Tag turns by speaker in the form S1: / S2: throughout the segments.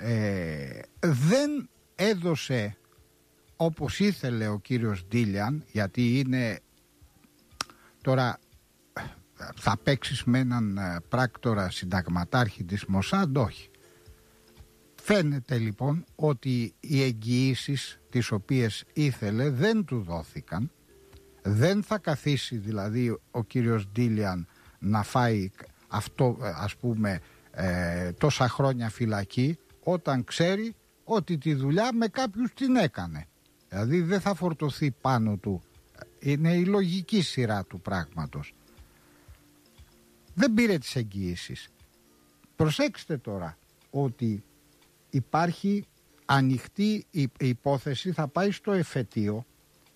S1: δεν έδωσε όπως ήθελε ο κύριος Ντίλιαν, γιατί είναι τώρα θα παίξεις με έναν πράκτορα συνταγματάρχη της Μοσάντ, όχι. Φαίνεται λοιπόν ότι οι εγγυήσεις τις οποίες ήθελε δεν του δόθηκαν. Δεν θα καθίσει δηλαδή ο κύριος Ντίλιαν να φάει αυτό, ας πούμε, τόσα χρόνια φυλακή, όταν ξέρει ότι τη δουλειά με κάποιους την έκανε. Δηλαδή δεν θα φορτωθεί πάνω του. Είναι η λογική σειρά του πράγματος. Δεν πήρε τις εγγυήσεις. Προσέξτε τώρα ότι υπάρχει ανοιχτή η υπόθεση, θα πάει στο εφετείο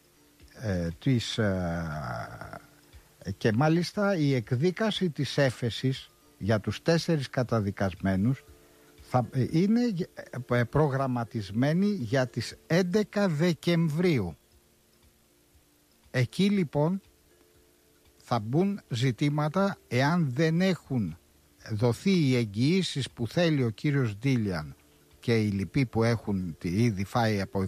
S1: και μάλιστα η εκδίκαση της έφεσης για τους 4 καταδικασμένους θα είναι προγραμματισμένη για τις 11 Δεκεμβρίου. Εκεί λοιπόν θα μπουν ζητήματα εάν δεν έχουν δοθεί οι εγγυήσεις που θέλει ο κύριος Ντίλιαν και οι λοιποί που έχουν ήδη φάει από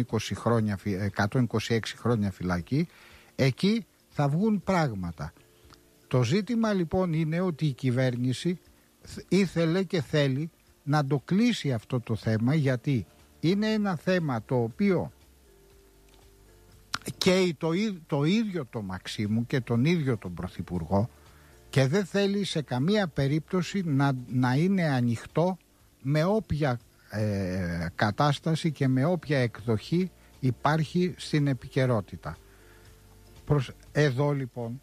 S1: 126 χρόνια φυλακή. Εκεί θα βγουν πράγματα. Το ζήτημα λοιπόν είναι ότι η κυβέρνηση ήθελε και θέλει να το κλείσει αυτό το θέμα, γιατί είναι ένα θέμα το οποίο και το ίδιο το Μαξίμου και τον ίδιο τον Πρωθυπουργό, και δεν θέλει σε καμία περίπτωση να είναι ανοιχτό με όποια κατάσταση και με όποια εκδοχή υπάρχει στην επικαιρότητα. Εδώ λοιπόν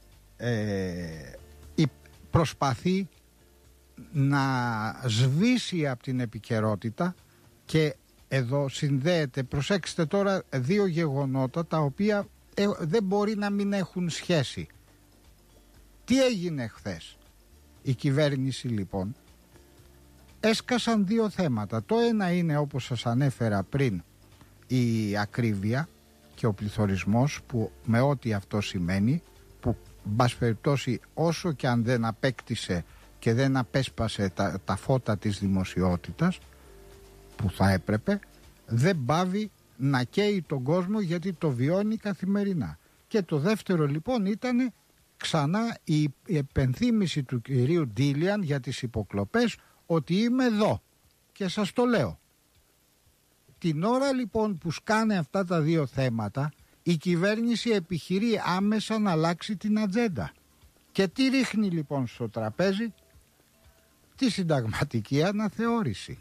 S1: προσπαθεί να σβήσει από την επικαιρότητα, και εδώ συνδέεται, προσέξτε τώρα, 2 γεγονότα τα οποία δεν μπορεί να μην έχουν σχέση. Τι έγινε χθες? Η κυβέρνηση λοιπόν έσκασαν 2 θέματα. Το ένα είναι, όπως σας ανέφερα πριν, η ακρίβεια και ο πληθωρισμός, που με ό,τι αυτό σημαίνει, που μπας περιπτώσει όσο και αν δεν απέκτησε και δεν απέσπασε τα φώτα της δημοσιότητας που θα έπρεπε, δεν πάβει να καίει τον κόσμο, γιατί το βιώνει καθημερινά. Και το δεύτερο λοιπόν ήταν ξανά η επενθύμηση του κυρίου Ντίλιαν για τις υποκλοπές, ότι είμαι εδώ και σας το λέω. Την ώρα λοιπόν που σκάνε αυτά τα 2 θέματα, η κυβέρνηση επιχειρεί άμεσα να αλλάξει την ατζέντα. Και τι ρίχνει λοιπόν στο τραπέζι? Τη συνταγματική αναθεώρηση.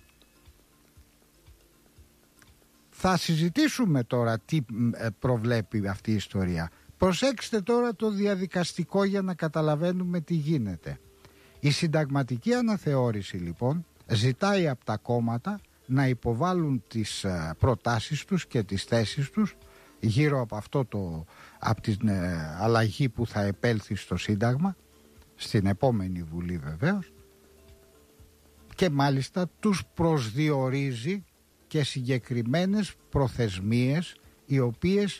S1: Θα συζητήσουμε τώρα τι προβλέπει αυτή η ιστορία. Προσέξτε τώρα το διαδικαστικό για να καταλαβαίνουμε τι γίνεται. Η συνταγματική αναθεώρηση λοιπόν ζητάει από τα κόμματα να υποβάλουν τις προτάσεις τους και τις θέσεις τους γύρω από από την αλλαγή που θα επέλθει στο Σύνταγμα, στην επόμενη Βουλή βεβαίως, και μάλιστα τους προσδιορίζει και συγκεκριμένες προθεσμίες οι οποίες,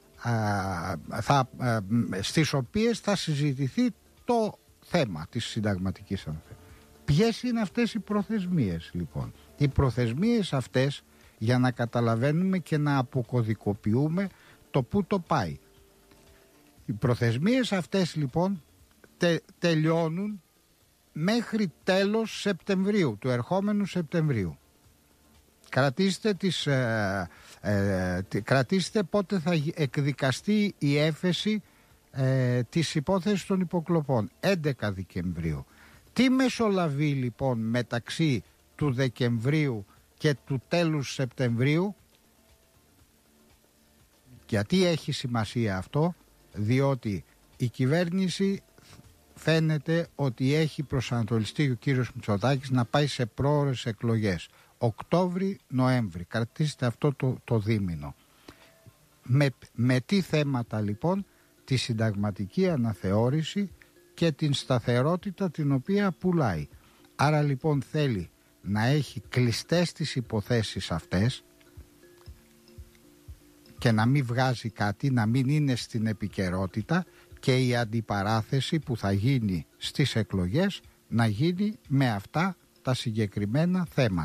S1: στις οποίες θα συζητηθεί το θέμα της συνταγματικής αναθεώρησης. Ποιες είναι αυτές οι προθεσμίες λοιπόν? Οι προθεσμίες αυτές, για να καταλαβαίνουμε και να αποκωδικοποιούμε το πού το πάει. Οι προθεσμίες αυτές λοιπόν τελειώνουν μέχρι τέλος Σεπτεμβρίου, του ερχόμενου Σεπτεμβρίου. Κρατήστε πότε θα εκδικαστεί η έφεση της υπόθεσης των υποκλοπών. 11 Δεκεμβρίου. Τι μεσολαβεί λοιπόν μεταξύ του Δεκεμβρίου και του τέλους Σεπτεμβρίου? Γιατί έχει σημασία αυτό? Διότι η κυβέρνηση φαίνεται ότι έχει προσανατολιστεί ο κύριος Μητσοτάκης να πάει σε πρόωρες εκλογές. Οκτώβρη-Νοέμβρη. Κρατήστε αυτό το δίμηνο. Με τι θέματα λοιπόν? Τη συνταγματική αναθεώρηση και την σταθερότητα την οποία πουλάει. Άρα λοιπόν θέλει να έχει κλειστές τις υποθέσεις αυτές και να μην βγάζει κάτι, να μην είναι στην επικαιρότητα, και η αντιπαράθεση που θα γίνει στις εκλογές να γίνει με αυτά τα συγκεκριμένα θέματα.